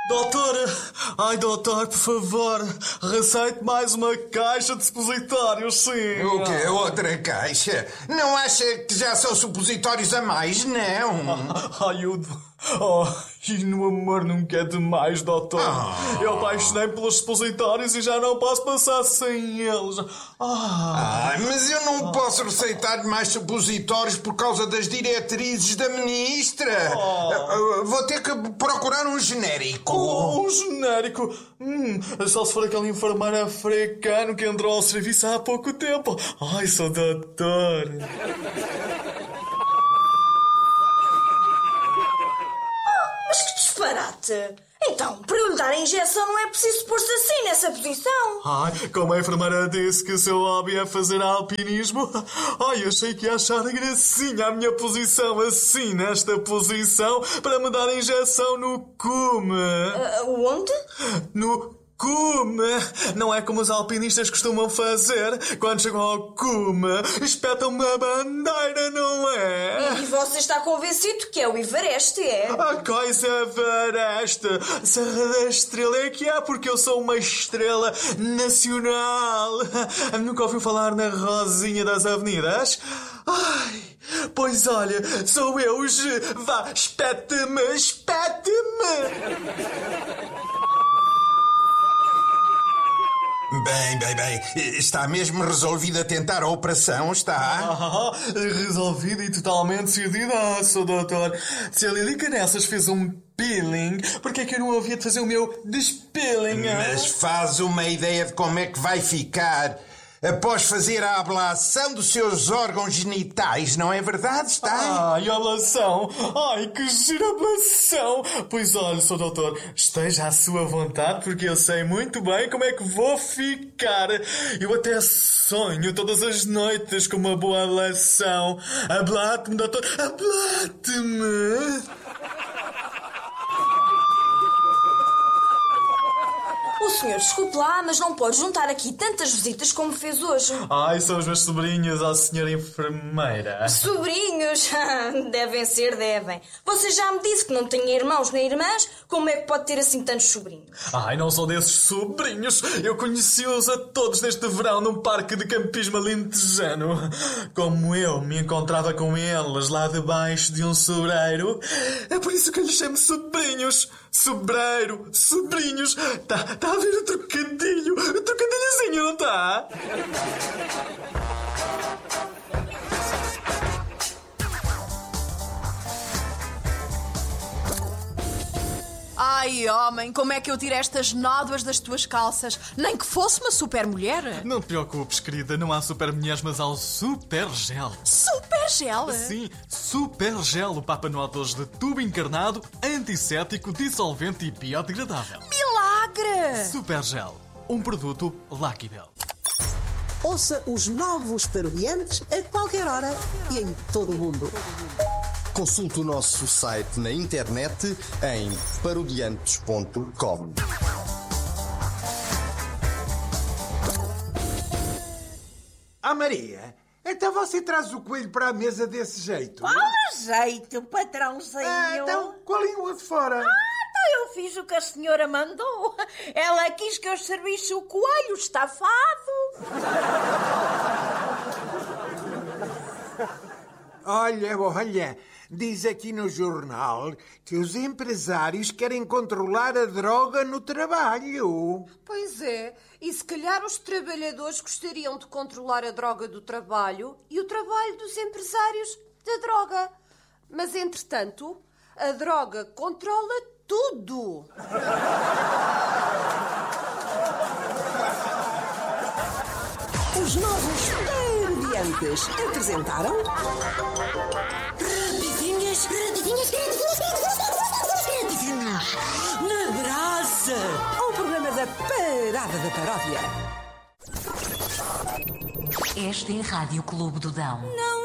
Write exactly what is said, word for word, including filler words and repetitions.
Doutor, ai doutor, por favor, receite mais uma caixa de supositórios, sim. O quê? Outra caixa? Não acha que já são supositórios a mais, não? Ai, eu... Oh, e no amor nunca é demais, doutor. Oh. Eu apaixonei pelos supositórios e já não posso passar sem eles. Ah. Ai, mas eu não posso receitar mais supositórios por causa das diretrizes da ministra. Oh. Vou ter que procurar um genérico. Oh, um genérico? Hum, só se for aquele enfermeiro africano que entrou ao serviço há pouco tempo. Ai, sou doutor. Mas que disparate! Então, para eu lhe dar a injeção não é preciso pôr-se assim nessa posição. Ai, como a enfermeira disse que o seu hobby é fazer alpinismo, ai, eu achei que ia achar gracinha a minha posição assim, nesta posição, para me dar a injeção no cume. Uh, onde? No cume. Não é como os alpinistas costumam fazer. Quando chegam ao cume, espetam uma bandeira, não é? E você está convencido que é o Everest, é? A coisa Everest. Serra da Estrela é que é, porque eu sou uma estrela nacional. Nunca ouviu falar na Rosinha das Avenidas? Ai, pois olha, sou eu, vá, espete-me, espete-me. Bem, bem, bem. Está mesmo resolvido a tentar a operação, está? Ah, resolvido e totalmente decididaço, doutor. Se a Lilica nessas fez um peeling, porque é que eu não havia de fazer o meu despeeling? Mas faz uma ideia de como é que vai ficar após fazer a ablação dos seus órgãos genitais, não é verdade, está? Ai, ablação! Ai, que gira ablação! Pois olha, senhor doutor, esteja à sua vontade, porque eu sei muito bem como é que vou ficar. Eu até sonho todas as noites com uma boa ablação. Ablate-me, doutor, ablate-me! O senhor, desculpe lá, mas não pode juntar aqui tantas visitas como fez hoje. Ai, são os meus sobrinhos, ó senhora enfermeira. Sobrinhos? Devem ser, devem. Você já me disse que não tinha irmãos nem irmãs. Como é que pode ter assim tantos sobrinhos? Ai, não sou desses sobrinhos. Eu conheci-os a todos neste verão num parque de campismo alentejano. Como eu me encontrava com eles lá debaixo de um sobreiro, é por isso que eu lhes chamo sobrinhos. Sobreiro, sobrinhos. Tá, tá a ver o trocadilho? O trocadilhozinho, não tá? Ai, homem, como é que eu tiro estas nódoas das tuas calças? Nem que fosse uma super mulher. Não te preocupes, querida. Não há super mulheres, mas há o super gel. Super gel? Sim, super gel. O Papa Noel dois de tubo encarnado, antisséptico, dissolvente e biodegradável. Milagre! Super gel. Um produto Lucky Bell. Ouça os novos Parodiantes a qualquer hora e em todo o mundo. Consulte o nosso site na internet em parodiantes ponto com. Ah, Maria, então você traz o coelho para a mesa desse jeito? Qual jeito, patrãozinho? Ah, então, com a língua de fora. Ah, então eu fiz o que a senhora mandou. Ela quis que eu servisse o coelho estafado. Olha, olha, diz aqui no jornal que os empresários querem controlar a droga no trabalho. Pois é, e se calhar os trabalhadores gostariam de controlar a droga do trabalho e o trabalho dos empresários da droga. Mas, entretanto, a droga controla tudo. Os novos Parodiantes apresentaram... Rapidinhas, rapidinhas, rapidinhas, na brasa. Um programa da Parada da Paródia. Esta é a Rádio Clube do Dão. Não